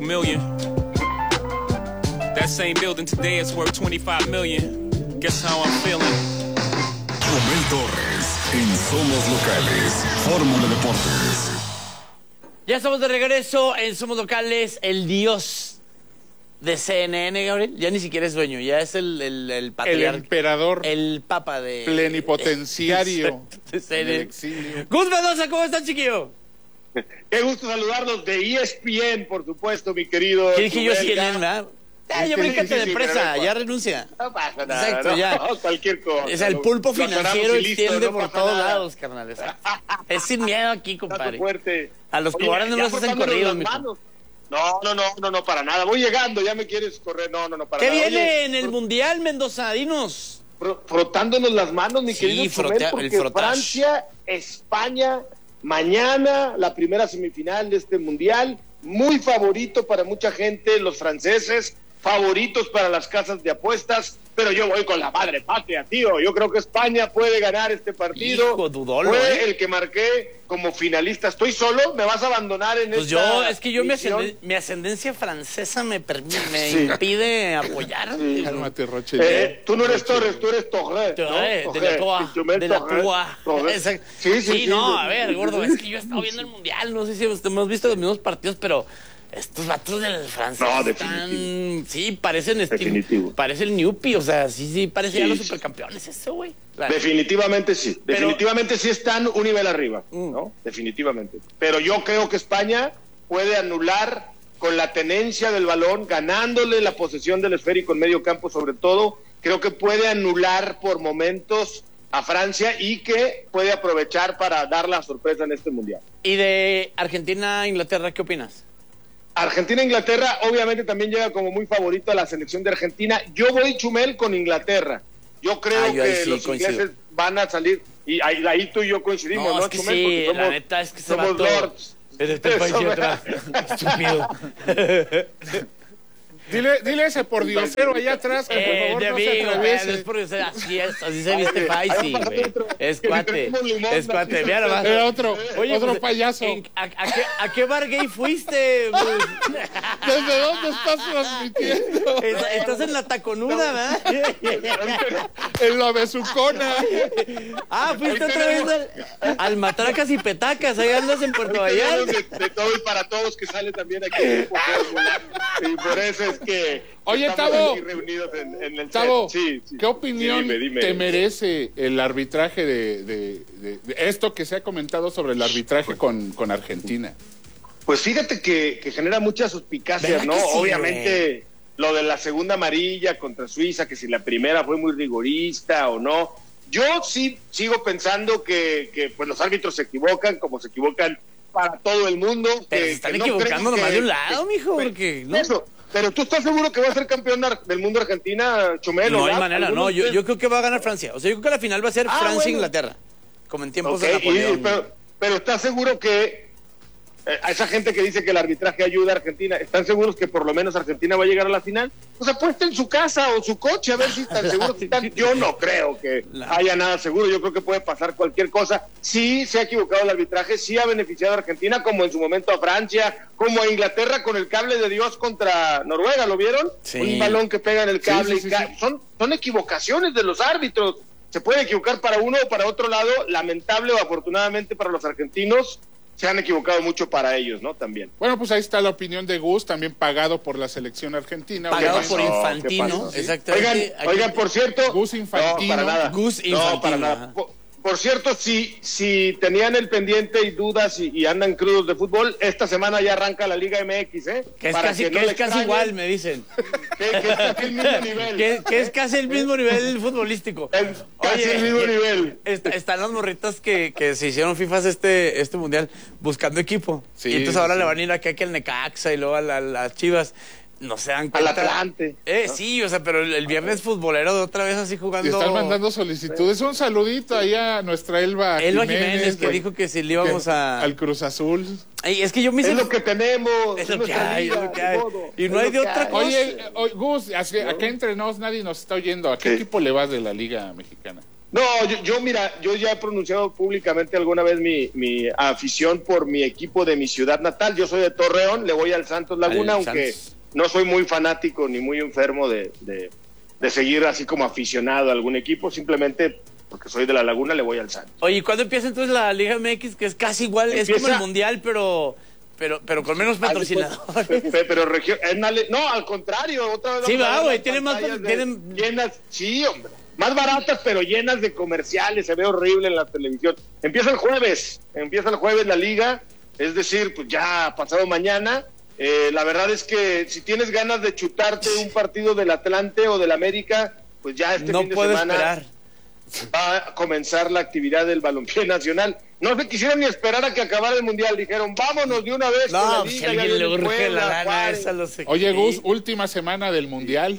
million. That same building today is worth 25 million. Guess how I'm feeling. Chumel Torres en Somos Locales, Fórmula Deportes. Ya estamos de regreso en Somos Locales, el dios de CNN, Gabriel. Ya ni siquiera es dueño, ya es el patriarca. El emperador. El papa de... Plenipotenciario de CNN. del exilio. Gus Mendoza, ¿cómo estás, chiquillo? Qué gusto saludarlos de ESPN, por supuesto, mi querido. ¿Qué dije yo, Chumel, CNN, verdad? Ya bríncate de presa, ya renuncia. No pasa nada. Exacto, ya. No, cualquier cosa. Es el pulpo Lo financiero cerramos y listo, extiende no por pasa todos nada. lados, carnal. Exacto. Es sin miedo aquí, compadre. Tanto fuerte. A los Oye, cobardes no ya los hacen frotándonos corridos, las mijo. manos. No, para nada. Voy llegando, ya me quieres correr. No, para ¿Qué nada. viene Oye, en el Mundial, Mendoza? Dinos. frotándonos las manos, mi Sí, querido Chumel, el porque frotage. Francia, España, mañana la primera semifinal de este Mundial, muy favorito para mucha gente, los franceses, favoritos para las casas de apuestas, pero yo voy con la madre patria, tío. Yo creo que España puede ganar este partido. Hijo, dudolo, Fue el que marqué como finalista. ¿Estoy solo? ¿Me vas a abandonar en Pues esta es que yo misión? mi ascendencia francesa me impide apoyar. Cálmate, Roche. Tú no eres Torres, tú eres Torres, ¿no? De la Torres, Toa, Chumel de la Torres, Toa. Torres. Exacto. Sí, No, a ver, gordo, es que yo he estado viendo el Mundial, no sé si hemos visto los mismos partidos, pero estos vatos del Francia No, están... Sí, parecen Definitivo. parece el Newpi, o sea, sí, parecían los Sí. supercampeones eso, güey. Definitivamente sí, Pero- definitivamente sí están un nivel arriba, ¿no? Definitivamente. Pero yo creo que España puede anular con la tenencia del balón, ganándole la posesión del esférico en medio campo sobre todo, creo que puede anular por momentos a Francia y que puede aprovechar para dar la sorpresa en este Mundial. Y de Argentina-Inglaterra, ¿qué opinas? Argentina-Inglaterra obviamente también llega como muy favorito a la selección de Argentina. Yo voy, Chumel, con Inglaterra. Yo creo Yo ahí que sí los coincido. ingleses van a salir, y ahí tú y yo coincidimos, ¿no, es que Chumel? sí, Porque la neta es que se va somos todo. lords. Es de este país y otra. Estúpido. Dile ese por diosero allá atrás que por favor no se atraviese. Así se viste Faisy, güey. Es cuate. Es cuate. Mira nomás. Era otro pues, payaso. ¿A qué bar gay fuiste? Pues? ¿Desde dónde estás transmitiendo? Estás en la taconuda, ¿verdad? En la besucona. Fuiste otra vez al Matracas y Petacas. Ahí andas en Puerto Vallarta. De todo y para todos que sale también aquí. Y por eso es que Oye, estamos Tavo. aquí reunidos en el Tavo, set. Sí. ¿qué opinión Sí, dime. te merece el arbitraje de esto que se ha comentado sobre el arbitraje con Argentina? Pues fíjate que genera muchas suspicacias, ¿Verdad ¿no? que sí, Obviamente lo de la segunda amarilla contra Suiza, que si la primera fue muy rigorista o no. Yo sí sigo pensando que pues los árbitros se equivocan, como se equivocan para todo el mundo. Pero que, se están que no equivocando creen nomás que- de un lado, mijo, porque... ¿no? Eso. Pero tú estás seguro que va a ser campeón del mundo Argentina, Chumel. No ¿o hay no? manera, no. ¿Algunos de Yo creo que va a ganar Francia. O sea, yo creo que la final va a ser Francia-Inglaterra. Como en tiempos de Ok, Napoleón. pero ¿estás seguro que a esa gente que dice que el arbitraje ayuda a Argentina, están seguros que por lo menos Argentina va a llegar a la final? Pues apuesta en su casa o su coche a ver si están seguros. Yo no creo que haya nada seguro. Yo creo que puede pasar cualquier cosa. Sí se ha equivocado el arbitraje, sí ha beneficiado a Argentina, como en su momento a Francia, como a Inglaterra con el cable de Dios contra Noruega. ¿Lo vieron? Sí. Un balón que pega en el cable. Sí. Son equivocaciones de los árbitros. Se puede equivocar para uno o para otro lado. Lamentable o afortunadamente para los argentinos, se han equivocado mucho para ellos, ¿no? También. Bueno, pues ahí está la opinión de Gus, también pagado por la selección argentina. Pagado obviamente. por pasó? Infantino. ¿Qué pasó? Exactamente. Oigan, por cierto. Gus Infantino. No, para nada. Gus No, para Infantino, nada. ajá. Por cierto, si tenían el pendiente y dudas y andan crudos de fútbol, esta semana ya arranca la Liga MX, ¿eh? Que es Para casi, no que le es casi extrañen, igual, me dicen. Que es casi el mismo nivel. Que es casi el mismo nivel futbolístico. Casi el mismo nivel. Están las morritas que se hicieron FIFAs este mundial buscando equipo. Sí, y entonces ahora sí. le van a ir aquí a que el Necaxa y luego a las Chivas. No se dan Al cuenta. Atlante. Sí, o sea, pero el viernes futbolero de otra vez así jugando. Y están mandando solicitudes. Un saludito ahí a nuestra Elba Jiménez, que güey, dijo que si le íbamos al Cruz Azul. Ay, es que yo me hice... Es lo que tenemos. Es lo que nuestra hay, es liga, lo que hay. ni modo. Y no Es hay lo de que otra hay. cosa. Oye, Gus, acá entre nos nadie nos está oyendo. ¿A qué Sí. equipo le vas de la Liga Mexicana? No, mira, yo ya he pronunciado públicamente alguna vez mi afición por mi equipo de mi ciudad natal. Yo soy de Torreón, le voy al Santos Laguna, aunque no soy muy fanático ni muy enfermo de seguir así como aficionado a algún equipo, simplemente porque soy de la Laguna, le voy al Santos. Oye, ¿y cuándo empieza entonces la Liga MX? Que es casi igual, es como el Mundial, pero con menos patrocinadores. Pero región, no, al contrario, otra vez. Sí, va, güey, tienen más... Llenas, sí, hombre. Más baratas, pero llenas de comerciales, se ve horrible en la televisión. Empieza el jueves la liga, es decir, pues ya pasado mañana. La verdad es que si tienes ganas de chutarte un partido del Atlante o del América, pues ya este fin de semana esperar. Va a comenzar la actividad del balompié nacional. No se quisieron ni esperar a que acabara el Mundial, dijeron, vámonos de una vez. No, con la liga, si alguien le urge la gana esa, lo sé. Oye, Gus, última semana del Mundial.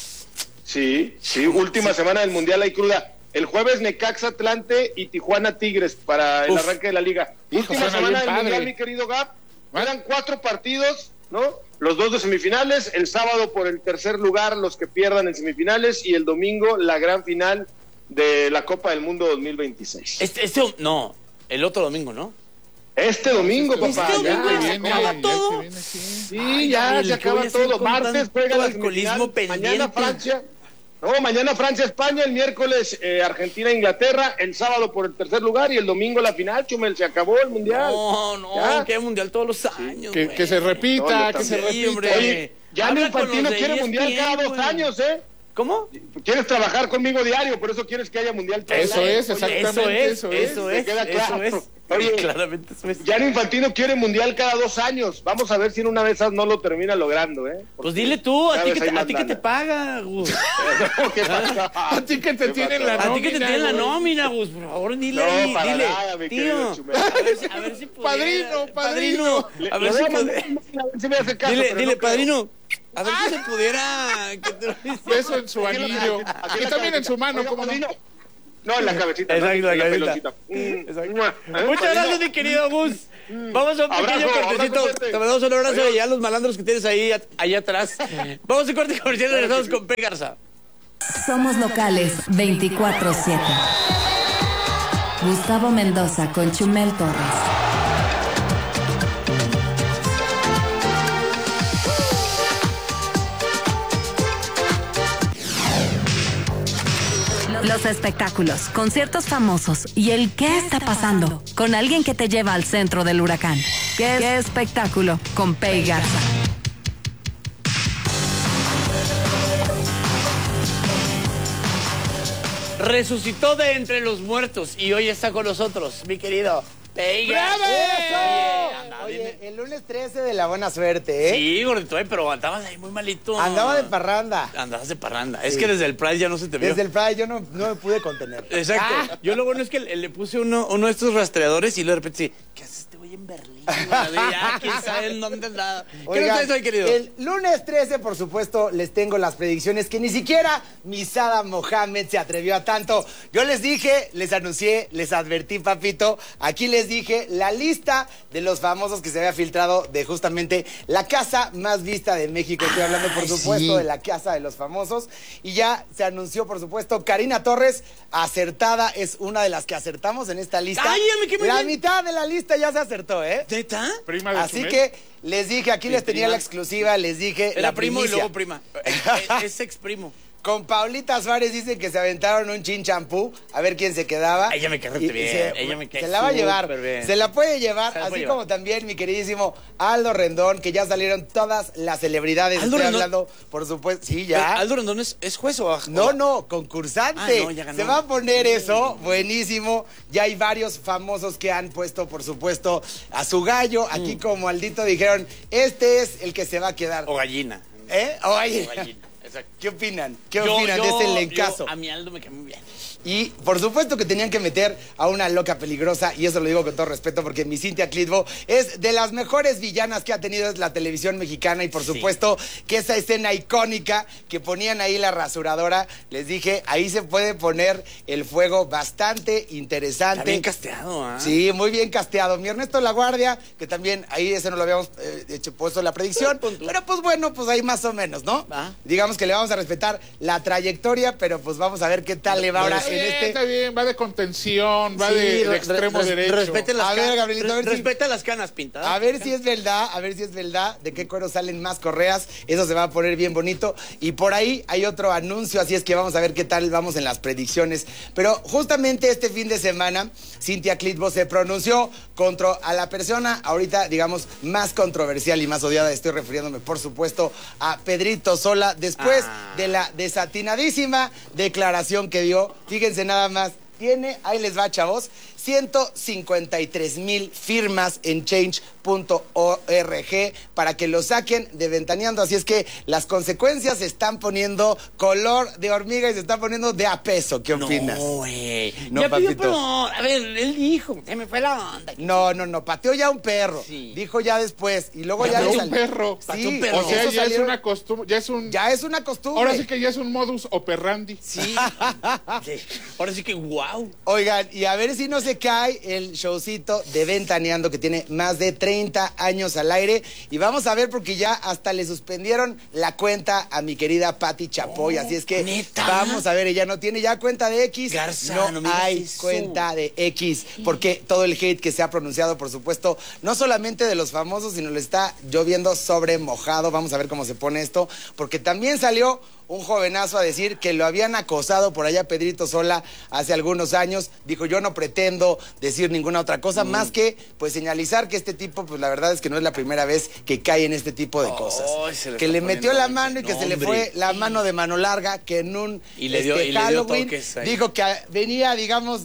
Sí, última semana del Mundial hay cruda. El jueves Necaxa Atlante y Tijuana Tigres para el arranque de la liga. Última semana del Mundial, mi querido Gab. Eran 4 partidos, ¿no? Los 2 de semifinales, el sábado por el tercer lugar, los que pierdan en semifinales, y el domingo la gran final de la Copa del Mundo 2026. No, el otro domingo, ¿no? Este domingo, papá. Este domingo ya se acaba todo. Sí, ya se acaba todo. Martes juega la semifinal, mañana Francia. No, mañana Francia-España, el miércoles Argentina-Inglaterra, el sábado por el tercer lugar y el domingo la final, Chumel, se acabó el Mundial. No, que hay Mundial todos los años. Que se repita, que se repita. Hombre. Oye, Gianni Infantino quiere Mundial cada 2 años, ¿eh? ¿Cómo? Quieres trabajar conmigo diario, por eso quieres que haya Mundial todo el año. Eso es. Oye, claramente eso es. Gianni Infantino quiere Mundial cada 2 años. Vamos a ver si en una de esas no lo termina logrando, ¿eh? Porque pues dile tú, a ti que te paga, Gus. A ti que te tienen la nómina. A ti que te tienen la nómina, Gus. Por favor, dile. Nada, tío. A ver si pudiera. Padrino. A ver si me hace caso. Dile, padrino. A ver si se pudiera... Beso en su anillo. Y también en su mano, como no. No, en la cabecita. Exacto, en la cabecita. Muchas gracias, mi querido Gus. Vamos a un pequeño cortecito. Te mandamos un abrazo y a los malandros que tienes ahí atrás. Vamos a un corte comercial y regresamos con P. Garza. Somos locales 24/7. Gustavo Mendoza con Chumel Torres. Los espectáculos, conciertos famosos y el ¿qué está pasando? Con alguien que te lleva al centro del huracán. ¿Qué espectáculo? Con Pei Garza. Resucitó de entre los muertos y hoy está con nosotros, mi querido Pei Garza. Oye, el lunes 13 de la buena suerte, ¿eh? Sí, gordito, pero andabas ahí muy malito. Andaba de parranda. Andabas de parranda. Sí. Es que desde el Pride ya no se te vio. Desde el Pride yo no me pude contener. Exacto. Yo lo bueno es que le puse uno de estos rastreadores y luego de repente sí, ¿qué haces este güey en Berlín? Ya, quién sabe en dónde anda. ¿Qué nos traes hoy, querido? El lunes 13, por supuesto, les tengo las predicciones que ni siquiera mi Sada Mohamed se atrevió a tanto. Yo les dije, les anuncié, les advertí, papito. Aquí les dije la lista de los famosos que se había filtrado de justamente la casa más vista de México. Estoy hablando, por supuesto, de la casa de los famosos. Y ya se anunció, por supuesto, Karina Torres, acertada, es una de las que acertamos en esta lista. ¡Ay, ya me quemé! La mitad de la lista ya se acertó, ¿eh? ¿Neta? Prima de Así Chumel. que les dije, aquí les tenía la exclusiva, les dije Era la primo y primicia. luego prima. Es ex primo. Con Paulita Suárez dicen que se aventaron un chin champú, a ver quién se quedaba. Ella me cae Y bien, ella me cae se la va a llevar, superbién. se la puede llevar, Se la así puede como llevar. también mi queridísimo Aldo Rendón, que ya salieron todas las celebridades. ¿Aldo Estoy Rendón? hablando, por supuesto, sí, ya. ¿Aldo Rendón es juez o...? No, concursante. Ah, no, ya ganó. Se va a poner eso, buenísimo. Ya hay varios famosos que han puesto, por supuesto, a su gallo. Aquí como Aldito dijeron, este es el que se va a quedar. O gallina. ¿Eh? Oye. O gallina, exacto. ¿Qué opinan? ¿Qué opinan de este elencazo? A mi Aldo me cae muy bien. Y por supuesto que tenían que meter a una loca peligrosa, y eso lo digo con todo respeto porque mi Cintia Clitbo es de las mejores villanas que ha tenido la televisión mexicana, y por supuesto que esa escena icónica que ponían ahí la rasuradora, les dije, ahí se puede poner el fuego bastante interesante. Está bien casteado, ¿ah? Sí, muy bien casteado. Mi Ernesto La Guardia, que también ahí ese no lo habíamos puesto en la predicción, pero pues bueno, pues ahí más o menos, ¿no? Va. Digamos que le vamos a respetar la trayectoria, pero pues vamos a ver qué tal le va ahora Está bien, va de contención, va Sí, de extremo derecho. Respete las A ver, canas. Gabrielito, a ver si- Respeta las canas pintadas. A ver si es verdad de qué cuero salen más correas. Eso se va a poner bien bonito. Y por ahí hay otro anuncio, así es que vamos a ver qué tal vamos en las predicciones. Pero justamente este fin de semana, Cynthia Clitbo se pronunció contra a la persona ahorita, digamos, más controversial y más odiada. Estoy refiriéndome, por supuesto, a Pedrito Sola, después de la desatinadísima declaración que dio. Fíjense nada más. Tiene, ahí les va, chavos, 153,000 firmas en change.org para que lo saquen de Ventaneando. Así es que las consecuencias se están poniendo color de hormiga y se están poniendo de a peso. ¿Qué opinas? No, güey. No, Ya pidió papito. perdón. A ver, él dijo, se me fue la onda. No, pateó ya un perro. Sí. Dijo ya después. Y luego ya Pateó le un perro. Pateó un perro. O sea, eso ya es salieron- una costumbre, Ya es una costumbre. Ahora sí que ya es un modus operandi. Sí. Sí. Ahora sí que, wow. Oigan, y a ver si no se cae el showcito de Ventaneando que tiene más de 30 años al aire. Y vamos a ver porque ya hasta le suspendieron la cuenta a mi querida Patti Chapoy. Así es que ¿neta? vamos a ver, ella no tiene ya cuenta de X. Garza, no no me digas hay eso. cuenta de X. Porque todo el hate que se ha pronunciado, por supuesto, no solamente de los famosos, sino le está lloviendo sobre mojado. Vamos a ver cómo se pone esto. Porque también salió un jovenazo a decir que lo habían acosado por allá Pedrito Sola hace algunos años. Dijo, yo no pretendo decir ninguna otra cosa más que pues señalizar que este tipo, pues la verdad es que no es la primera vez que cae en este tipo de cosas. se le Que está le metió poniendo la bien. mano y que No, se le hombre. fue la mano de mano larga, que en un Y le dio Halloween toques ahí. dijo que venía, digamos,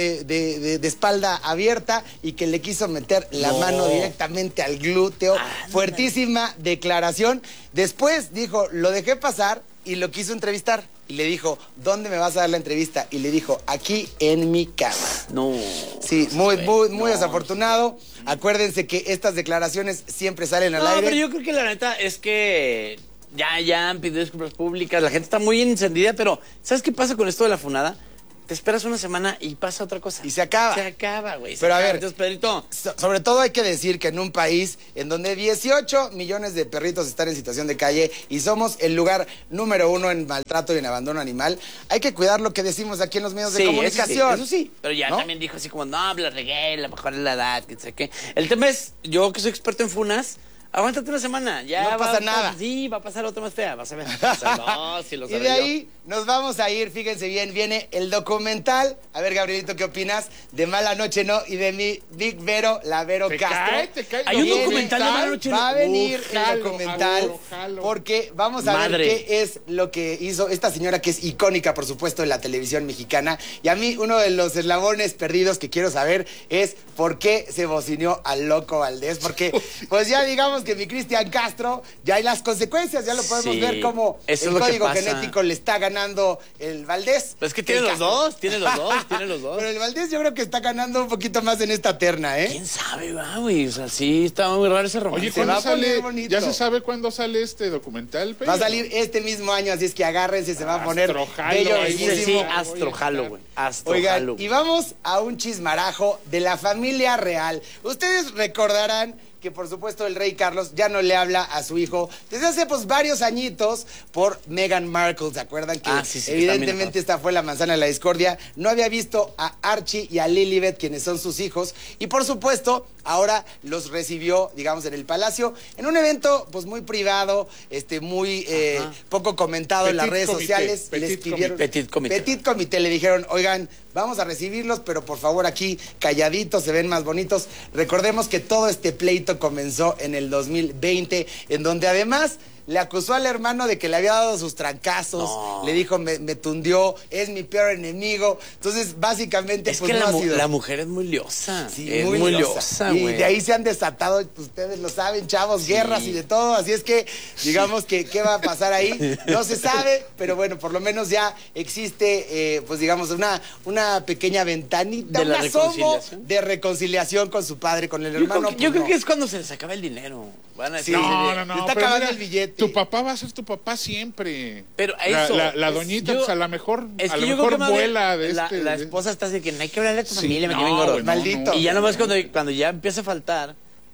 de espalda abierta y que le quiso meter la No. mano directamente al glúteo. Fuertísima declaración. Después dijo, lo dejé pasar y lo quiso entrevistar. Y le dijo, ¿dónde me vas a dar la entrevista? Y le dijo, aquí en mi cama. No. Sí, muy desafortunado. Acuérdense que estas declaraciones siempre salen al No, aire. pero yo creo que la neta es que ya han pedido disculpas públicas, la gente está muy encendida, pero ¿sabes qué pasa con esto de la funada? Te esperas una semana y pasa otra cosa. Y se acaba. Se acaba, güey. Pero a ver, Entonces, Pedrito, Sobre todo hay que decir que en un país en donde 18 millones de perritos están en situación de calle y somos el lugar número 1 en maltrato y en abandono animal, hay que cuidar lo que decimos aquí en los medios de comunicación. Eso sí. Pero ya ¿no? también dijo así como, no, la regué, la mejor es la edad, que sé qué. El tema es, yo que soy experto en funas, aguántate una semana. Ya No pasa nada. Sí, va a pasar otra más fea, vas a ver. No, si lo Y sabe de yo. ahí nos vamos a ir, fíjense bien, viene el documental. A ver, Gabrielito, ¿qué opinas? De Mala Noche No y de mi Big Vero, la Vero Castro. Te cae. Hay un Viene- documental de Mala Noche No. Va a venir Jalo, el documental jalo. porque vamos a ver Madre. qué es lo que hizo esta señora que es icónica, por supuesto, en la televisión mexicana. Y a mí uno de los eslabones perdidos que quiero saber es por qué se bocineó al Loco Valdés. Porque pues ya digamos que mi Cristian Castro, ya hay las consecuencias, ya lo podemos Sí, ver como eso es el lo que código pasa. genético le está ganando el Valdés. Pues es que tiene los Castro. dos, tiene los dos, tiene los dos. Pero el Valdés yo creo que está ganando un poquito más en esta terna, ¿eh? ¿Quién sabe, va, güey? O sea, sí, está muy raro ese romance. Oye, Se va ¿cuándo a poner sale? bonito. ¿Ya se sabe cuándo sale este documental? Va a salir este mismo año, así es que agárrense, se va a poner Astrojalo, bello, ahí Sí, bellísimo. sí, astrojalo, güey. Astrojalo. Oigan, y vamos a un chismarajo de la familia real. Ustedes recordarán que por supuesto el rey Carlos ya no le habla a su hijo desde hace pues varios añitos por Meghan Markle, ¿se acuerdan? Que Sí, que evidentemente está esta fue la manzana de la discordia. No había visto a Archie y a Lilibet, quienes son sus hijos, y por supuesto ahora los recibió, digamos, en el palacio, en un evento pues muy privado, muy poco comentado en las Petit redes comité, sociales. petit Les pidieron comité. Petit comité, le dijeron, oigan, vamos a recibirlos, pero por favor aquí calladitos, se ven más bonitos. Recordemos que todo este pleito comenzó en el 2020, en donde además le acusó al hermano de que le había dado sus trancazos, le dijo, me tundió, es mi peor enemigo. Entonces, básicamente, Es pues que no ha sido. la mujer es muy liosa. Sí, es muy liosa, y güey. de ahí se han desatado, ustedes lo saben, chavos, guerras y de todo. Así es que, digamos que, ¿qué va a pasar ahí? No se sabe, pero bueno, por lo menos ya existe, pues digamos, una pequeña ventanita, ¿De la un asomo reconciliación? de reconciliación con su padre, con el hermano. Yo creo pues, que no. es cuando se les acaba el dinero. Van a decir, Sí. No, Se no, está pero acabando el billete. Tu papá va a ser tu papá siempre. Pero eso, La es- doñita, yo- pues a lo mejor, Es a que lo yo creo mejor que más bien vuela de la este. esposa está así que no hay que hablarle a tu Sí, familia, me no, cae bien gordo. güey, no, Maldito. Y ya nomás cuando ya empieza a faltar,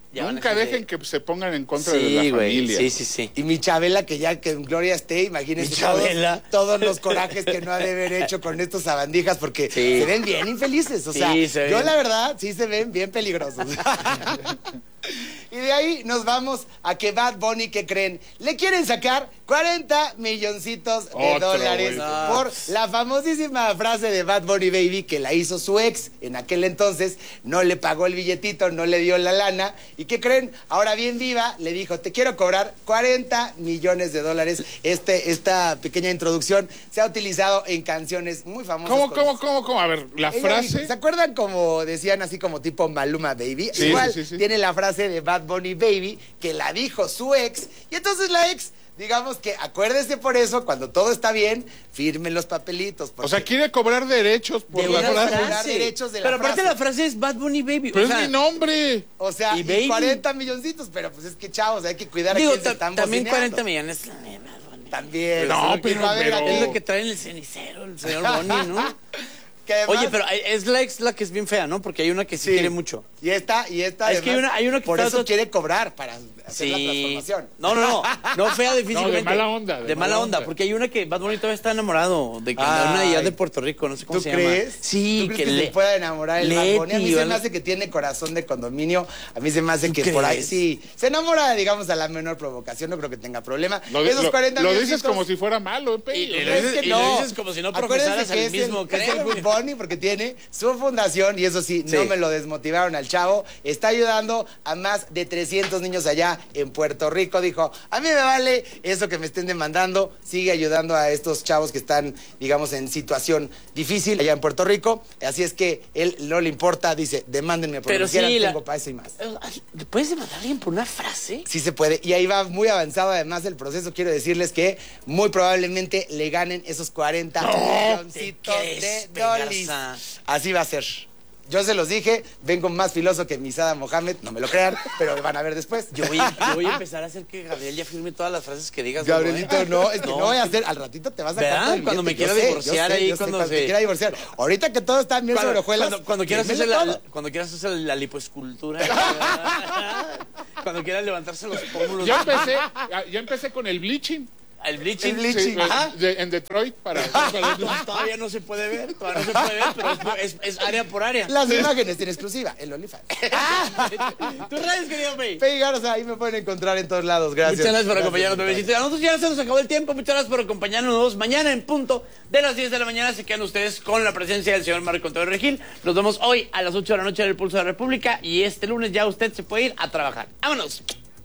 Ya van a Nunca decir dejen que se pongan en contra Sí, de la güey. familia. Sí, sí, sí. Y mi Chabela, que ya que en Gloria esté, imagínense Mi Chabela. todos los corajes que no ha de haber hecho con estos sabandijas, porque Sí. se ven bien infelices. O Sí, sea, se yo ven. la verdad sí se ven bien peligrosos. Y de ahí nos vamos a que Bad Bunny, ¿qué creen? Le quieren sacar 40 milloncitos de Otro, dólares güey. por la famosísima frase de Bad Bunny Baby que la hizo su ex en aquel entonces. No le pagó el billetito, no le dio la lana. ¿Y qué creen? Ahora bien viva, le dijo, te quiero cobrar 40 millones de dólares. Esta pequeña introducción se ha utilizado en canciones muy famosas. ¿Cómo? A ver, la Ella frase. dijo, ¿se acuerdan como decían así como tipo Maluma Baby? Sí, Igual sí. tiene la frase de Bad Bunny Baby que la dijo su ex y entonces la ex, digamos que acuérdese por eso, cuando todo está bien, firmen los papelitos. O sea, quiere cobrar derechos por De la una frase. frase. Cobrar derechos de la Pero aparte frase. la frase es Bad Bunny Baby. Pero o sea, es mi nombre. O sea, Y y Baby. 40 milloncitos, pero pues es que chavos, hay que cuidar digo, a quien se están también bocineando. 40 millones. Bad Bunny. También. No, Y pero- va a haber pero- aquí Es lo que trae en el cenicero el señor Bonnie, ¿no? que además- Oye, pero es la ex la que es bien fea, ¿no? Porque hay una que sí, quiere mucho. Y esta Es que además, hay una que por está eso otra- quiere cobrar para hacer la transformación. No fea difícilmente. No, de mala onda, De mala onda, porque hay una que Bad Bunny todavía está enamorado de una de allá de Puerto Rico, no sé cómo ¿Tú se crees? llama. Sí, ¿Tú crees que se pueda enamorar el Bad Bunny? A mí Leti, se o me algo- hace que tiene corazón de condominio. A mí se me hace ¿Tú que por ahí crees? sí. Se enamora, digamos, a la menor provocación. No creo que tenga problema. Lo Esos 40 dices milloncitos- como si fuera malo, Pepe. Y No, es que y lo no. dices como si no Acuérdense profesaras que al mismo es el credo, güey. Bad Bunny porque tiene su fundación y eso sí, Sí. no me lo desmotivaron al chavo. Está ayudando a más de 300 niños allá en Puerto Rico. Dijo, a mí me vale eso que me estén demandando. Sigue ayudando a estos chavos que están, digamos, en situación difícil allá en Puerto Rico. Así es que él no le importa, dice, demándenme por Pero lo que quieran, sí, tengo para eso y más. ¿Le puedes demandar a alguien por una frase? Sí se puede. Y ahí va muy avanzado además el proceso. Quiero decirles que muy probablemente le ganen esos 40 milloncitos ¿te de crees, dólares. Pegarza? Así va a ser. Yo se los dije, vengo más filoso que Misada Mohamed, no me lo crean, pero van a ver después. Yo voy a empezar a hacer que Gabriel ya firme todas las frases que digas. ¿no, Gabrielito, güey? no, es que no voy a hacer, al ratito te vas a ¿Verdad? cantar el Cuando me billete. quiera Yo sé, divorciar yo sé, ahí, yo sé, cuando cuando se- te quiera divorciar. Ahorita que todo está bien sobre hojuelas. Cuando quieras dímelo hacer todo. cuando quieras hacer la lipoescultura. Cuando quieras levantarse los pómulos. Ya empecé con el bleaching. El bleaching. El bleaching. Sí, Ajá. en Detroit para Todavía no se puede ver, pero es área por área. Las imágenes en exclusiva, el OnlyFans. Tus redes, querido May. Peggy Garza, ahí me pueden encontrar en todos lados. Gracias. Muchas gracias por acompañarnos, bebecito. A nosotros ya se nos acabó el tiempo. Muchas gracias por acompañarnos. Mañana en punto de las 10 de la mañana se quedan ustedes con la presencia del señor Marco Antonio Regil. Nos vemos hoy a las 8 de la noche en el Pulso de la República y este lunes ya usted se puede ir a trabajar. ¡Vámonos!